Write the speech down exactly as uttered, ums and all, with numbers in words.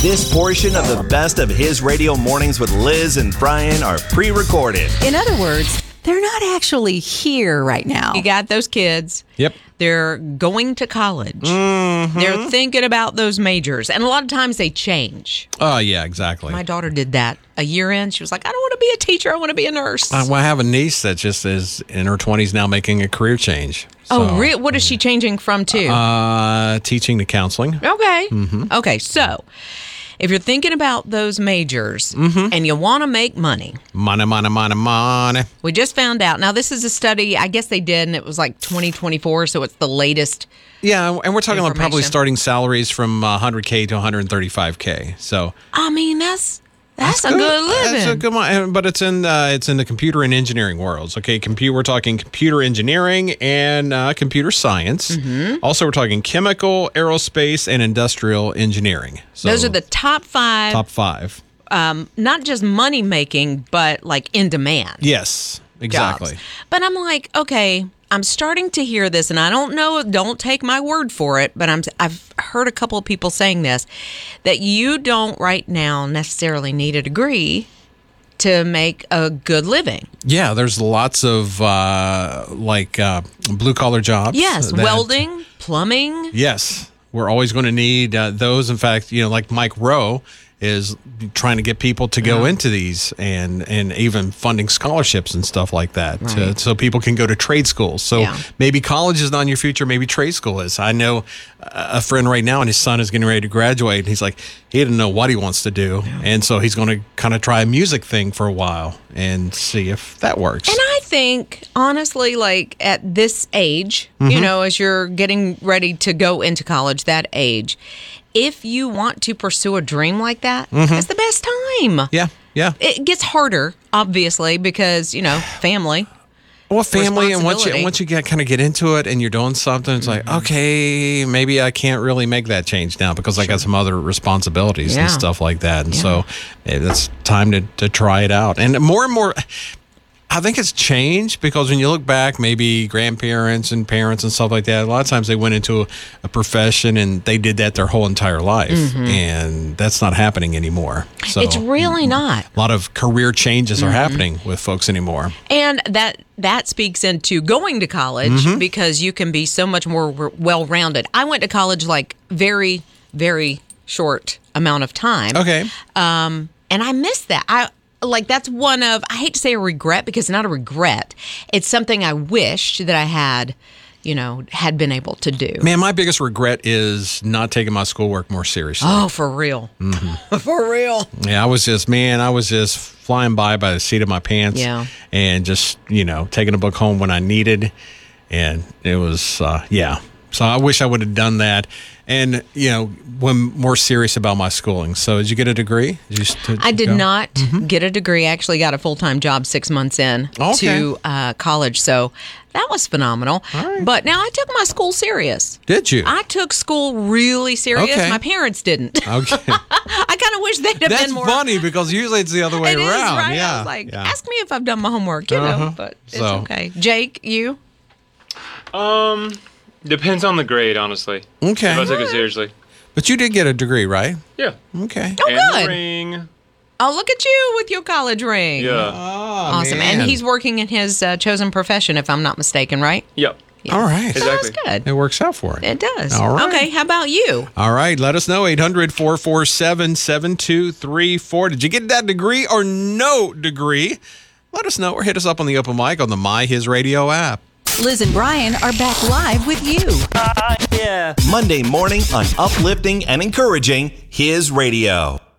This portion of the best of His Radio Mornings with Liz and Brian are pre-recorded. In other words, they're not actually here right now. You got those kids. Yep. They're going to college. Mm-hmm. They're thinking about those majors. And a lot of times they change. Oh, yeah, exactly. My daughter did that a year in. She was like, I don't want to be a teacher. I want to be a nurse. Uh, well, I have a niece that just is in her twenties now making a career change. So, oh, really? What is she changing from to? Uh, teaching to counseling. Okay. Mm-hmm. Okay, so if you're thinking about those majors mm-hmm. and you want to make money. Money, money, money, money. We just found out. Now, this is a study, I guess they did, and it was like twenty twenty-four, so it's the latest. Yeah, and we're talking about probably starting salaries from uh, one hundred K to one hundred thirty-five K. So I mean, that's that's, that's a good. good living. That's a good one, but it's in uh, it's in the computer and engineering worlds. Okay, computer. We're talking computer engineering and uh, computer science. Mm-hmm. Also, we're talking chemical, aerospace, and industrial engineering. So those are the top five. Top five. Um, not just money making, but like in demand. Yes, exactly. Jobs. But I'm like, okay, I'm starting to hear this, and I don't know, don't take my word for it, but I'm, I've heard a couple of people saying this, that you don't right now necessarily need a degree to make a good living. Yeah, there's lots of uh, like uh, blue collar jobs. Yes, that, welding, plumbing. Yes, we're always going to need uh, those. In fact, you know, like Mike Rowe is trying to get people to go Yeah. into these and and even funding scholarships and stuff like that, Right. to, so people can go to trade schools. So Yeah. maybe college is not in your future, maybe trade school is. I know a friend right now, and his son is getting ready to graduate, and he's like, he didn't know what he wants to do, Yeah. and so he's going to kind of try a music thing for a while and see if that works. And I think, honestly, like at this age, you Mm-hmm. know, as you're getting ready to go into college, that age, if you want to pursue a dream like that, it's the best time. yeah, yeah. It gets harder, obviously, because, you know, family. Well, family, and once you responsibility. once you get kind of get into it and you're doing something, it's like, okay, maybe I can't really make that change now because I got some other responsibilities Yeah. and stuff like that. And Yeah. so it's time to, to try it out. And more and more, I think it's changed because when you look back, maybe grandparents and parents and stuff like that, a lot of times they went into a, a profession and they did that their whole entire life. And that's not happening anymore. So It's really not. a lot of career changes are happening with folks anymore. And that that speaks into going to college Mm-hmm. because you can be so much more w- well-rounded. I went to college like very, very short amount of time. Okay. Um, and I miss that. I like that's one of, I hate to say a regret because it's not a regret. It's something I wished that I had, you know, had been able to do. Man, my biggest regret is not taking my schoolwork more seriously. Oh, for real. Mm-hmm. For real. Yeah, I was just, man, I was just flying by by the seat of my pants. Yeah. And just, you know, taking a book home when I needed. And it was, uh, yeah. So I wish I would have done that. And, you know, when more serious about my schooling. So did you get a degree? Did you st- I did go? not get a degree. I actually got a full-time job six months in Okay. to uh, college. So that was phenomenal. All right. But now I took my school serious. Did you? I took school really serious. Okay. My parents didn't. Okay. I kind of wish they'd have That's been more. funny because usually it's the other way It is, around. right? Yeah. I was like, yeah. ask me if I've done my homework, you Uh-huh. know, but it's So- okay. Jake, you? Um, depends on the grade, honestly. Okay. If I took it seriously. But you did get a degree, right? Yeah. Okay. Oh, and the good. ring. Oh, look at you with your college ring. Yeah. Awesome. And he's working in his uh, chosen profession, if I'm not mistaken, right? Yep. Yeah. All right. So that's Exactly. good. It works out for it. It does. All right. Okay, how about you? All right, let us know, eight hundred, four four seven, seven two three four. Did you get that degree or no degree? Let us know or hit us up on the open mic on the My His Radio app. Liz and Brian are back live with you. Monday morning on Uplifting and Encouraging His Radio.